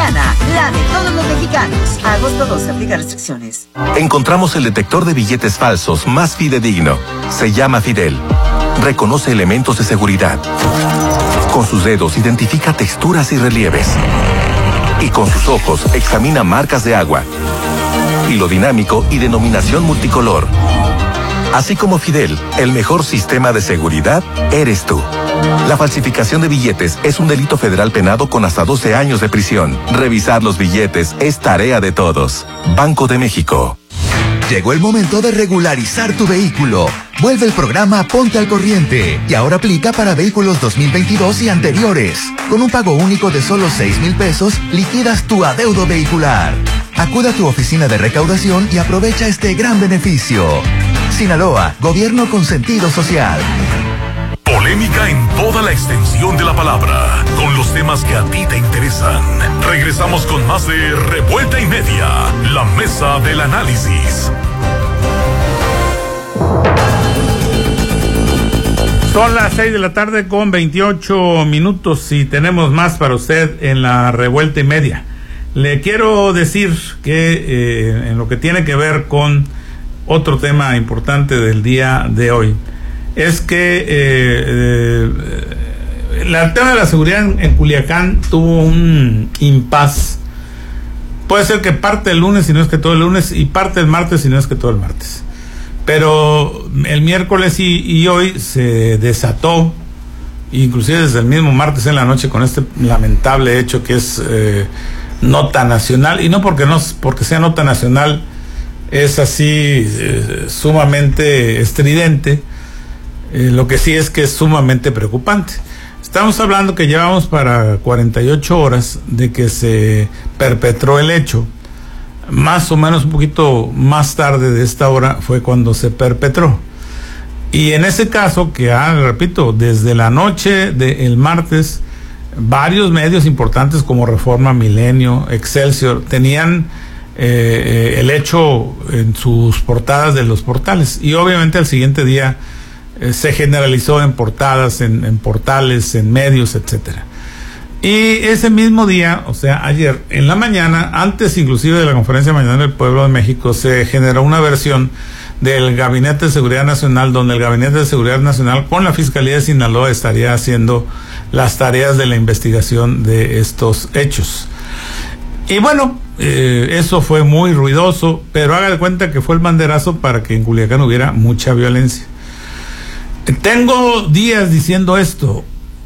Soriana, la de todos los mexicanos. A agosto 12, aplica restricciones. Encontramos el detector de billetes falsos más fidedigno. Se llama Fidel. Reconoce elementos de seguridad. Con sus dedos identifica texturas y relieves. Y con sus ojos examina marcas de agua. Hilo dinámico y denominación multicolor. Así como Fidel, el mejor sistema de seguridad eres tú. La falsificación de billetes es un delito federal penado con hasta 12 años de prisión. Revisar los billetes es tarea de todos. Banco de México. Llegó el momento de regularizar tu vehículo. Vuelve el programa Ponte al Corriente y ahora aplica para vehículos 2022 y anteriores. Con un pago único de solo 6,000 pesos, liquidas tu adeudo vehicular. Acude a tu oficina de recaudación y aprovecha este gran beneficio. Sinaloa, gobierno con sentido social. Polémica en toda la extensión de la palabra, con los temas que a ti te interesan. Regresamos con más de Revuelta y Media, la mesa del análisis. Son las 6 de la tarde con 28 minutos y tenemos más para usted en la Revuelta y Media. Le quiero decir que en lo que tiene que ver con otro tema importante del día de hoy, es que el tema de la seguridad en Culiacán tuvo un impas. Puede ser que parte el lunes, si no es que todo el lunes, y parte el martes, si no es que todo el martes. Pero el miércoles y hoy se desató, inclusive desde el mismo martes en la noche, con este lamentable hecho que es nota nacional, y no porque sea nota nacional es así sumamente estridente. Lo que sí es que es sumamente preocupante. Estamos hablando que llevamos para 48 horas de que se perpetró el hecho. Más o menos un poquito más tarde de esta hora fue cuando se perpetró. Y en ese caso, que repito, desde la noche del martes, varios medios importantes como Reforma, Milenio, Excelsior, tenían el hecho en sus portadas de los portales. Y obviamente al siguiente día se generalizó en portadas, en portales, en medios, etcétera. Y ese mismo día, o sea, ayer, en la mañana, antes inclusive de la conferencia mañana del Pueblo de México, se generó una versión del Gabinete de Seguridad Nacional, donde el Gabinete de Seguridad Nacional con la Fiscalía de Sinaloa estaría haciendo las tareas de la investigación de estos hechos. Y bueno, eso fue muy ruidoso, pero haga de cuenta que fue el banderazo para que en Culiacán hubiera mucha violencia. Tengo días diciendo esto.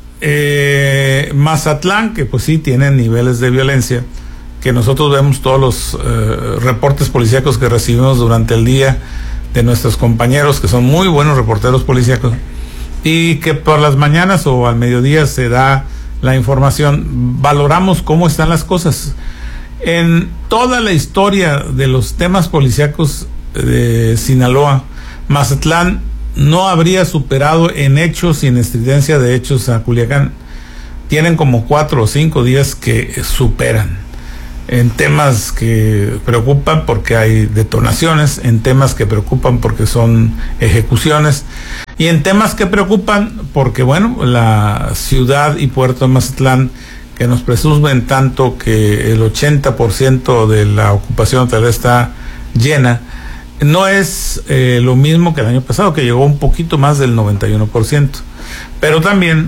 Mazatlán, que pues sí tiene niveles de violencia, que nosotros vemos todos los reportes policíacos que recibimos durante el día de nuestros compañeros, que son muy buenos reporteros policíacos, y que por las mañanas o al mediodía se da la información. Valoramos cómo están las cosas. En toda la historia de los temas policíacos de Sinaloa, Mazatlán no habría superado en hechos y en estridencia de hechos a Culiacán. Tienen como 4 o 5 días que superan en temas que preocupan porque hay detonaciones, en temas que preocupan porque son ejecuciones, y en temas que preocupan porque, bueno, la ciudad y puerto de Mazatlán, que nos presumen tanto que el 80% de la ocupación hotelera está llena, no es lo mismo que el año pasado, que llegó un poquito más del 91%. Pero también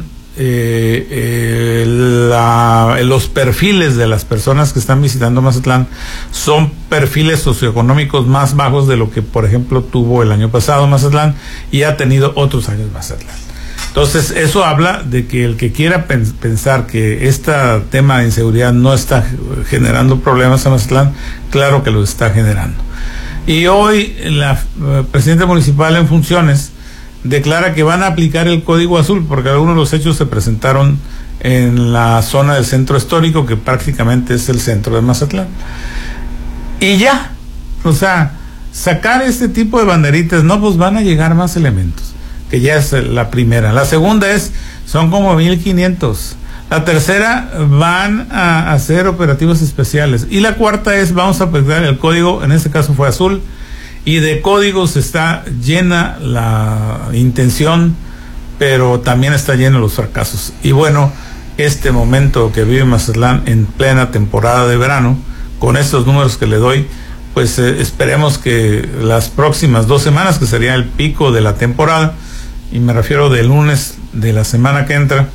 los perfiles de las personas que están visitando Mazatlán son perfiles socioeconómicos más bajos de lo que, por ejemplo, tuvo el año pasado Mazatlán y ha tenido otros años Mazatlán. Entonces, eso habla de que el que quiera pensar que este tema de inseguridad no está generando problemas a Mazatlán, claro que lo está generando. Y hoy la presidenta municipal en funciones declara que van a aplicar el Código Azul, porque algunos de los hechos se presentaron en la zona del centro histórico, que prácticamente es el centro de Mazatlán. Y ya, o sea, sacar este tipo de banderitas, no, pues van a llegar más elementos, que ya es la primera. La segunda son como 1,500. La tercera, van a hacer operativos especiales. Y la cuarta vamos a aplicar el código, en este caso fue azul, y de códigos está llena la intención, pero también está lleno los fracasos. Y bueno, este momento que vive Mazatlán en plena temporada de verano. Con estos números que le doy, pues esperemos que las próximas 2 semanas, que sería el pico de la temporada, y me refiero del lunes de la semana que entra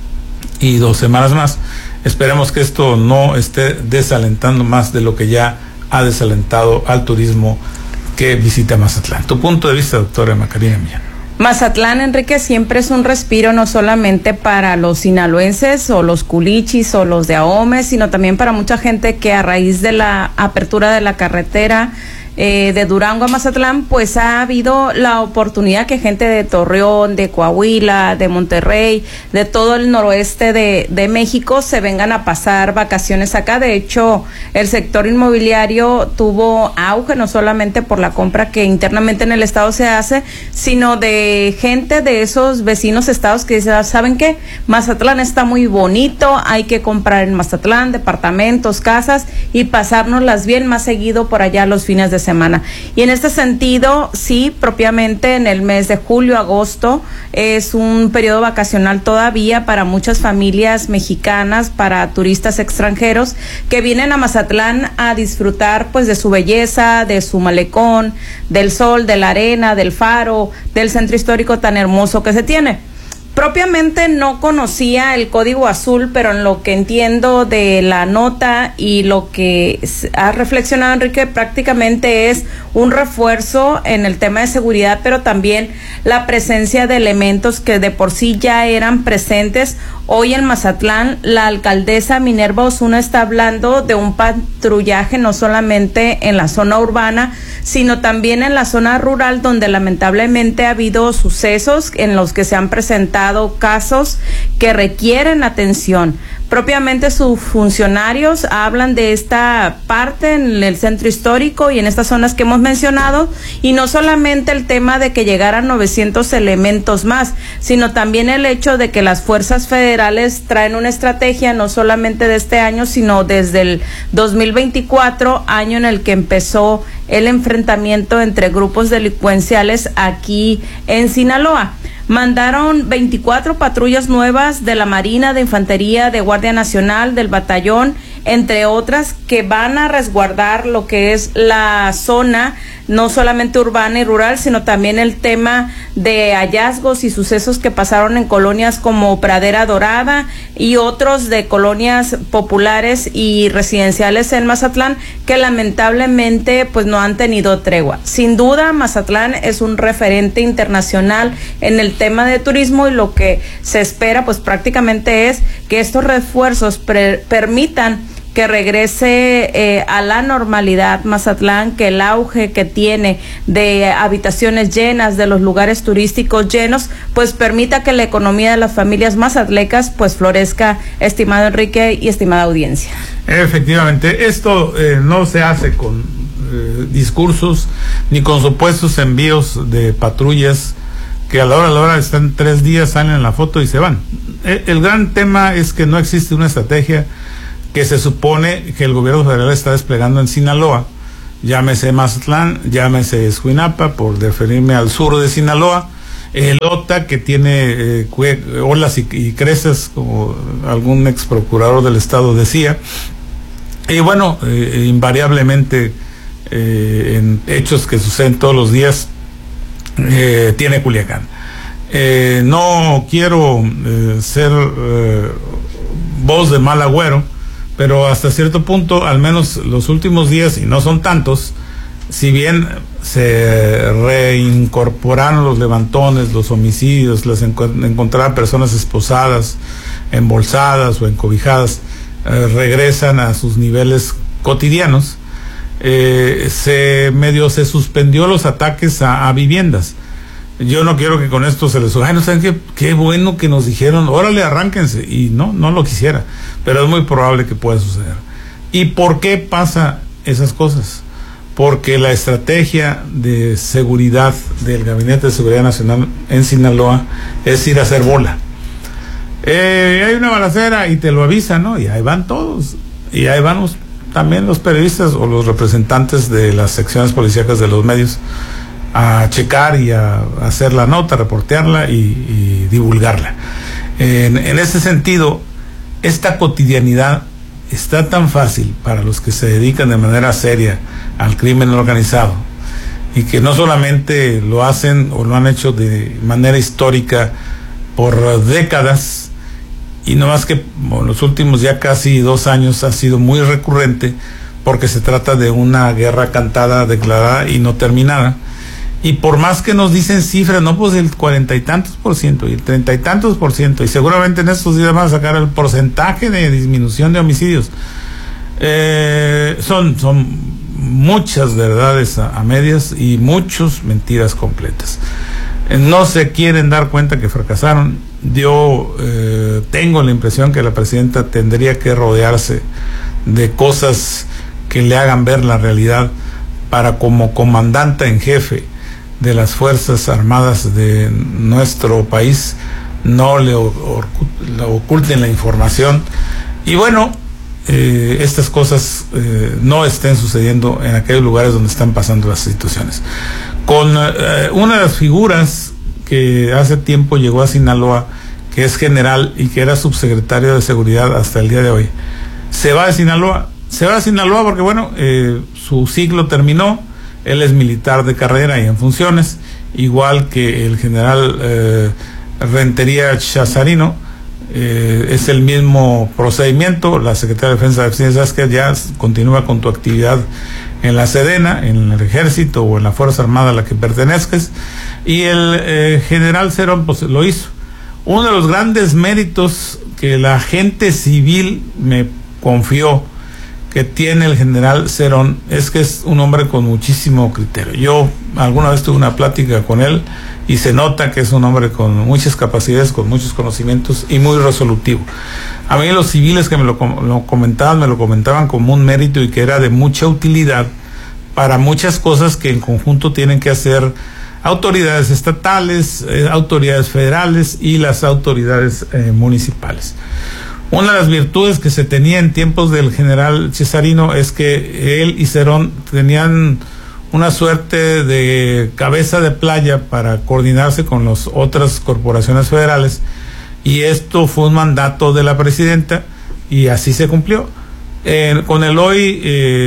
y 2 semanas más, esperemos que esto no esté desalentando más de lo que ya ha desalentado al turismo que visita Mazatlán. Tu punto de vista, doctora Macarena Millán. Mazatlán, Enrique, siempre es un respiro no solamente para los sinaloenses o los culichis o los de Ahome, sino también para mucha gente que a raíz de la apertura de la carretera de Durango a Mazatlán, pues ha habido la oportunidad que gente de Torreón, de Coahuila, de Monterrey, de todo el noroeste de México se vengan a pasar vacaciones acá. De hecho, el sector inmobiliario tuvo auge no solamente por la compra que internamente en el estado se hace, sino de gente de esos vecinos estados que dicen, ¿saben qué? Mazatlán está muy bonito, hay que comprar en Mazatlán departamentos, casas y pasárnoslas bien más seguido por allá los fines de semana. Y en este sentido, sí, propiamente en el mes de julio, agosto, es un periodo vacacional todavía para muchas familias mexicanas, para turistas extranjeros que vienen a Mazatlán a disfrutar pues de su belleza, de su malecón, del sol, de la arena, del faro, del centro histórico tan hermoso que se tiene. Propiamente no conocía el Código Azul, pero en lo que entiendo de la nota y lo que ha reflexionado Enrique, prácticamente es un refuerzo en el tema de seguridad, pero también la presencia de elementos que de por sí ya eran presentes. Hoy en Mazatlán, la alcaldesa Minerva Osuna está hablando de un patrullaje no solamente en la zona urbana, sino también en la zona rural, donde lamentablemente ha habido sucesos en los que se han presentado casos que requieren atención. Propiamente sus funcionarios hablan de esta parte en el centro histórico y en estas zonas que hemos mencionado, y no solamente el tema de que llegaran 900 elementos más, sino también el hecho de que las fuerzas federales traen una estrategia no solamente de este año, sino desde el 2024, año en el que empezó el enfrentamiento entre grupos delincuenciales aquí en Sinaloa. Mandaron 24 patrullas nuevas de la Marina, de Infantería, de Guardia Nacional, del Batallón, entre otras, que van a resguardar lo que es la zona, no solamente urbana y rural, sino también el tema de hallazgos y sucesos que pasaron en colonias como Pradera Dorada y otros de colonias populares y residenciales en Mazatlán, que lamentablemente pues no han tenido tregua. Sin duda, Mazatlán es un referente internacional en el tema de turismo, y lo que se espera pues prácticamente es que estos refuerzos permitan que regrese a la normalidad Mazatlán, que el auge que tiene de habitaciones llenas, de los lugares turísticos llenos, pues permita que la economía de las familias mazatlecas pues florezca, estimado Enrique y estimada audiencia. Efectivamente, esto no se hace con discursos ni con supuestos envíos de patrullas que a la hora están 3 días, salen en la foto y se van. El gran tema es que no existe una estrategia que se supone que el gobierno federal está desplegando en Sinaloa, llámese Mazatlán, llámese Escuinapa, por referirme al sur de Sinaloa, el OTA, que tiene olas y crestas, como algún ex procurador del estado decía, y bueno, invariablemente en hechos que suceden todos los días, tiene Culiacán. No quiero ser voz de mal agüero, pero hasta cierto punto, al menos los últimos días, y no son tantos, si bien se reincorporaron los levantones, los homicidios, encontrar personas esposadas, embolsadas o encobijadas, regresan a sus niveles cotidianos, se suspendió los ataques a viviendas. Yo no quiero que con esto se les diga, no saben qué bueno que nos dijeron, órale, arránquense, y no lo quisiera, pero es muy probable que pueda suceder. ¿Y por qué pasa esas cosas? Porque la estrategia de seguridad del Gabinete de Seguridad Nacional en Sinaloa es ir a hacer bola. Hay una balacera y te lo avisan, ¿no? Y ahí van todos, y ahí van también los periodistas o los representantes de las secciones policíacas de los medios a checar y a hacer la nota, reportearla y divulgarla. En ese sentido, esta cotidianidad está tan fácil para los que se dedican de manera seria al crimen organizado, y que no solamente lo hacen o lo han hecho de manera histórica por décadas, y no más que en los últimos ya casi 2 años ha sido muy recurrente, porque se trata de una guerra cantada, declarada y no terminada. Y por más que nos dicen cifras, no, pues el 40 y tantos % y el 30 y tantos %, y seguramente en estos días van a sacar el porcentaje de disminución de homicidios, son muchas verdades a medias y muchas mentiras completas. No se quieren dar cuenta que fracasaron. Yo tengo la impresión que la presidenta tendría que rodearse de cosas que le hagan ver la realidad, para, como comandante en jefe de las Fuerzas Armadas de nuestro país, no le oculten la información, y bueno, estas cosas no estén sucediendo en aquellos lugares donde están pasando las situaciones. Con una de las figuras que hace tiempo llegó a Sinaloa, que es general y que era subsecretario de Seguridad hasta el día de hoy, se va de Sinaloa porque bueno, su ciclo terminó. Él es militar de carrera y en funciones, igual que el general Rentería Chazarino. Es el mismo procedimiento. La Secretaría de Defensa de Defensa es que ya continúa con tu actividad en la Sedena, en el Ejército o en la Fuerza Armada a la que pertenezcas, y el general Cerón pues lo hizo. Uno de los grandes méritos que la gente civil me confió que tiene el general Cerón es que es un hombre con muchísimo criterio. Yo alguna vez tuve una plática con él y se nota que es un hombre con muchas capacidades, con muchos conocimientos y muy resolutivo. A mí los civiles que me lo comentaban como un mérito y que era de mucha utilidad para muchas cosas que en conjunto tienen que hacer autoridades estatales, autoridades federales y las autoridades municipales. Una de las virtudes que se tenía en tiempos del general Chazarino es que él y Cerón tenían una suerte de cabeza de playa para coordinarse con las otras corporaciones federales, y esto fue un mandato de la presidenta y así se cumplió. Con el hoy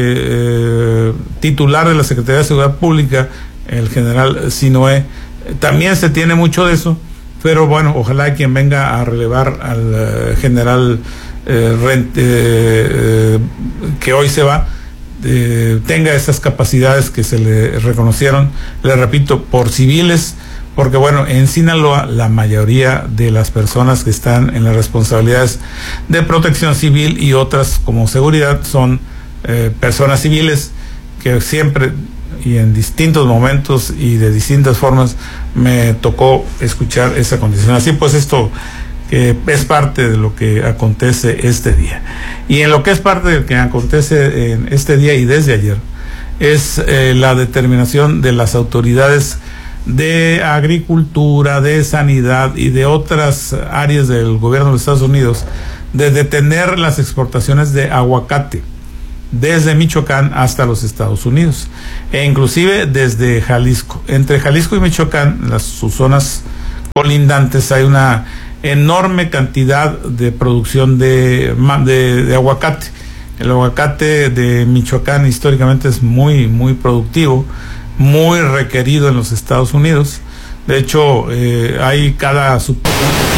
titular de la Secretaría de Seguridad Pública, el general Sinoé, también se tiene mucho de eso. Pero bueno, ojalá quien venga a relevar al general que hoy se va, tenga esas capacidades que se le reconocieron, le repito, por civiles, porque bueno, en Sinaloa la mayoría de las personas que están en las responsabilidades de protección civil y otras como seguridad son personas civiles que siempre y en distintos momentos y de distintas formas me tocó escuchar esa condición. Así pues, esto es parte de lo que acontece este día. Y en lo que es parte de lo que acontece en este día y desde ayer es la determinación de las autoridades de agricultura, de sanidad y de otras áreas del gobierno de los Estados Unidos de detener las exportaciones de aguacate desde Michoacán hasta los Estados Unidos, e inclusive desde Jalisco. Entre Jalisco y Michoacán, sus zonas colindantes, hay una enorme cantidad de producción de aguacate. El aguacate de Michoacán históricamente es muy, muy productivo, muy requerido en los Estados Unidos. De hecho, hay cada